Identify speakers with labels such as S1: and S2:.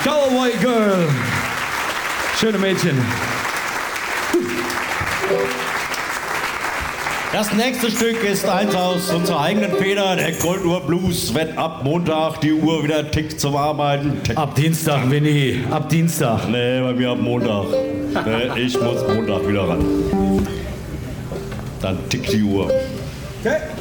S1: Cowboy Girl. Schöne Mädchen.
S2: Das nächste Stück ist eins aus unserer eigenen Feder. Der Golduhr Blues wird ab Montag die Uhr wieder tickt zum Arbeiten. Tick.
S1: Ab Dienstag, Winnie. Ab Dienstag.
S2: Nee, bei mir ab Montag. Nee, ich muss Montag wieder ran. Dann tickt die Uhr.
S1: Okay.